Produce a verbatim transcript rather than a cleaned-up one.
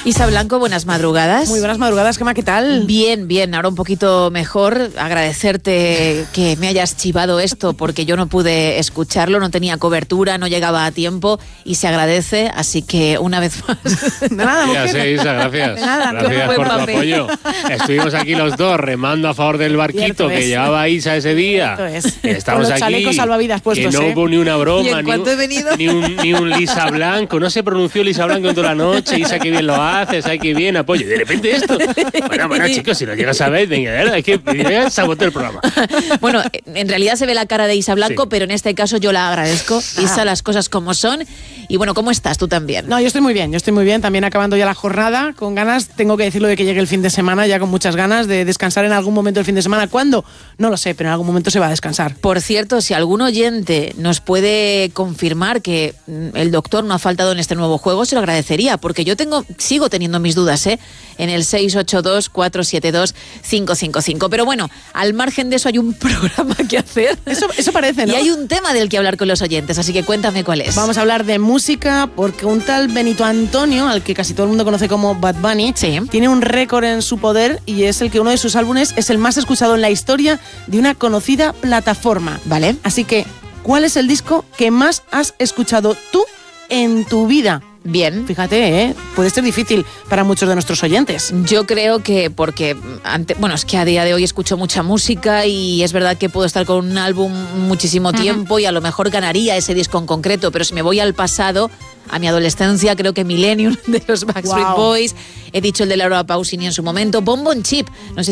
Isa Blanco, buenas madrugadas. Muy buenas madrugadas, Gemma, ¿qué tal? Bien, bien, ahora un poquito mejor. Agradecerte que me hayas chivado esto porque yo no pude escucharlo, no tenía cobertura, no llegaba a tiempo y se agradece, así que una vez más. De nada, mujer. Ya sé, Isa, gracias. De nada, gracias por tu apoyo. Estuvimos aquí los dos remando a favor del barquito que llevaba Isa ese día. Es. Estamos Con los aquí, chalecos salvavidas puestos, que no ¿eh? hubo ni una broma, ¿Y en ni, cuánto un, he venido? ni, un, ni un Lisa Blanco. No se pronunció Lisa Blanco en toda la noche. Isa, qué bien lo haces, ay, qué bien, apoyo. Y de repente esto. Bueno, bueno, chicos, si lo llegas a ver, venga, es que sabotear el programa. Bueno, en realidad se ve la cara de Isa Blanco, Sí. pero en este caso yo la agradezco. Isa, las cosas como son. Y bueno, ¿cómo estás tú también? No, yo estoy muy bien, yo estoy muy bien, también acabando ya la jornada, con ganas, tengo que decirlo de que llegue el fin de semana, ya con muchas ganas de descansar en algún momento el fin de semana. ¿Cuándo? No lo sé, pero en algún momento se va a descansar. Por cierto, si algún oyente nos puede confirmar que mm, el doctor no ha faltado en este nuevo juego, se lo agradecería, porque yo tengo, sigo teniendo mis dudas, ¿eh? En el seis ocho dos, cuatro siete dos, cinco cinco cinco. Pero bueno, al margen de eso hay un programa que hacer. Eso, eso parece, ¿no? Y hay un tema del que hablar con los oyentes, así que cuéntame cuál es. Vamos a hablar de música porque un tal Benito Antonio, al que casi todo el mundo conoce como Bad Bunny, Sí. tiene un récord en su poder y es el que uno de sus álbumes es el más escuchado en la historia de una conocida plataforma. ¿Vale? Así que, ¿cuál es el disco que más has escuchado tú en tu vida? Bien. Fíjate, ¿eh? Puede ser difícil para muchos de nuestros oyentes. Yo creo que porque, ante, bueno, es que a día de hoy escucho mucha música y es verdad que puedo estar con un álbum muchísimo tiempo y a lo mejor ganaría ese disco en concreto, pero si me voy al pasado, a mi adolescencia, creo que Millennium de los Backstreet Wow. Boys, he dicho el de Laura Pausini en su momento, Bon Bon Chip, no sé